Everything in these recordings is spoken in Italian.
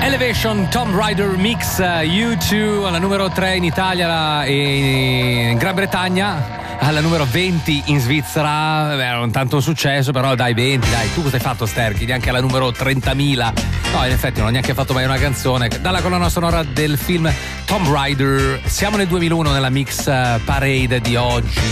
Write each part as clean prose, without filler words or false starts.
Elevation Tomb Raider Mix U2 alla numero 3 in Italia e in Gran Bretagna, alla numero 20 in Svizzera. Beh, non tanto un successo, però dai, 20, dai. Tu cosa hai fatto, Sterchi? Neanche alla numero 30.000. No, in effetti non ho neanche fatto mai una canzone. Dalla colonna sonora del film Tomb Raider. Siamo nel 2001 nella Mix Parade di oggi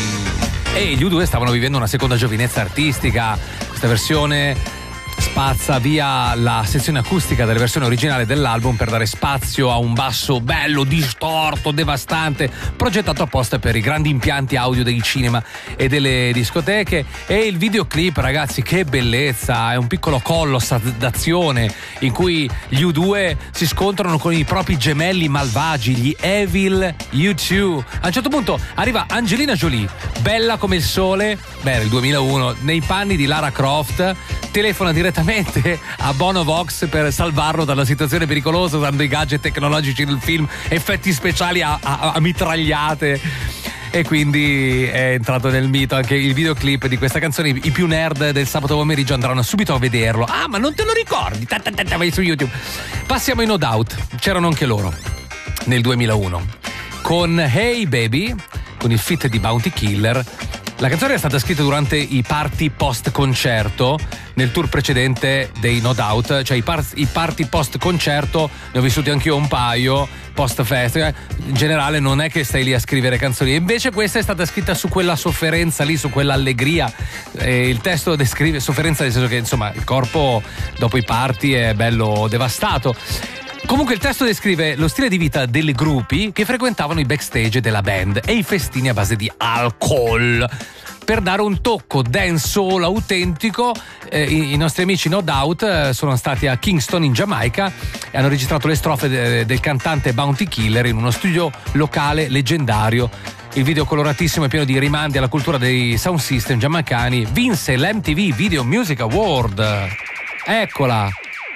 e gli U2 stavano vivendo una seconda giovinezza artistica. Questa versione spazza via la sezione acustica della versione originale dell'album per dare spazio a un basso bello, distorto, devastante, progettato apposta per i grandi impianti audio dei cinema e delle discoteche. E il videoclip, ragazzi, che bellezza! È un piccolo coloss d'azione in cui gli U2 si scontrano con i propri gemelli malvagi, gli Evil U2. A un certo punto arriva Angelina Jolie, bella come il sole, beh, nel 2001, nei panni di Lara Croft, telefona direttamente a Bono Vox per salvarlo dalla situazione pericolosa usando i gadget tecnologici del film, effetti speciali a mitragliate. E quindi è entrato nel mito anche il videoclip di questa canzone. I più nerd del sabato pomeriggio andranno subito a vederlo. Ah, ma non te lo ricordi? Vai su YouTube. Passiamo in No Doubt. C'erano anche loro nel 2001 con Hey Baby, con il feat di Bounty Killer. La canzone è stata scritta durante i party post concerto nel tour precedente dei No Doubt, cioè i party post concerto ne ho vissuti anch'io un paio, post festival. In generale non è che stai lì a scrivere canzoni, invece questa è stata scritta su quella sofferenza lì, su quell'allegria. Il testo descrive sofferenza nel senso che insomma il corpo dopo i party è bello devastato. Comunque il testo descrive lo stile di vita delle gruppi che frequentavano i backstage della band e i festini a base di alcol. Per dare un tocco dancehall autentico, i nostri amici No Doubt sono stati a Kingston in Giamaica e hanno registrato le strofe del cantante Bounty Killer in uno studio locale leggendario. Il video coloratissimo e pieno di rimandi alla cultura dei sound system giamaicani vinse l'MTV Video Music Award. Eccola!